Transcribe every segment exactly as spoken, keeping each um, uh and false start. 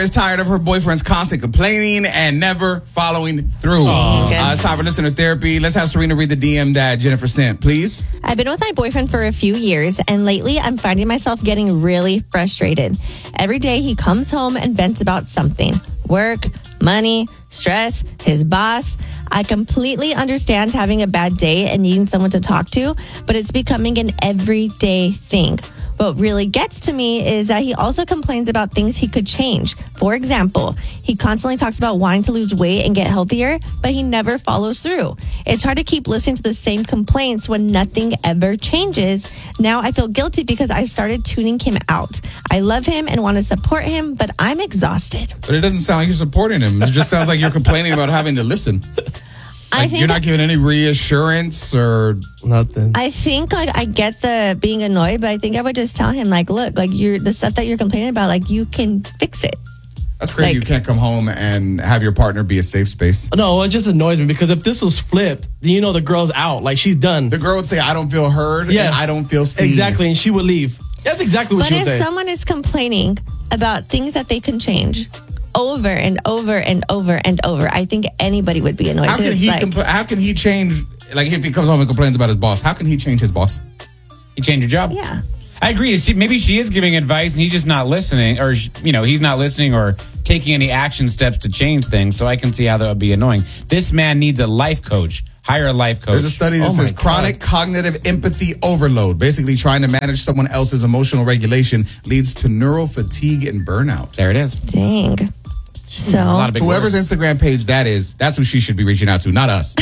is tired of her boyfriend's constant complaining and never following through. Uh, it's time for listener therapy. Let's have Serena read the D M that Jennifer sent, please. I've been with my boyfriend for a few years, and lately I'm finding myself getting really frustrated. Every day he comes home and vents about something. Work, money, stress, his boss. I completely understand having a bad day and needing someone to talk to, but it's becoming an everyday thing. What really gets to me is that he also complains about things he could change. For example, he constantly talks about wanting to lose weight and get healthier, but he never follows through. It's hard to keep listening to the same complaints when nothing ever changes. Now I feel guilty because I started tuning him out. I love him and want to support him, but I'm exhausted. But it doesn't sound like you're supporting him. It just sounds like you're complaining about having to listen. Like, I think you're not giving any reassurance or nothing. I think like I get the being annoyed, but I think I would just tell him like, look, like you're the stuff that you're complaining about, like you can fix it. That's crazy. Like, you can't come home and have your partner be a safe space. No, it just annoys me because if this was flipped, then you know the girl's out. Like she's done. The girl would say, I don't feel heard Yes. and I don't feel seen. Exactly, and she would leave. That's exactly what but she would if say. someone is complaining about things that they can change over and over and over and over, I think anybody would be annoyed. How can It's he like, compl- how can he change, like if he comes home and complains about his boss, how can he change his boss? You change your job. yeah. I agree. She, maybe she is giving advice and he's just not listening, or, you know, he's not listening or taking any action steps to change things. So I can see how that would be annoying. This man needs a life coach. Hire a life coach. There's a study that Oh my says chronic God. cognitive empathy overload, basically trying to manage someone else's emotional regulation, leads to neural fatigue and burnout. There it is. Dang. So A lot of big Whoever's words. Instagram page that is, that's who she should be reaching out to, not us.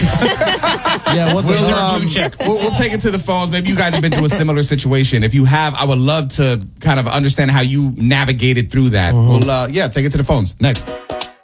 yeah, what the We'll, hell? um, we'll, we'll take it to the phones. Maybe you guys have been through a similar situation. If you have, I would love to kind of understand how you navigated through that. We'll, uh, yeah, take it to the phones. Next.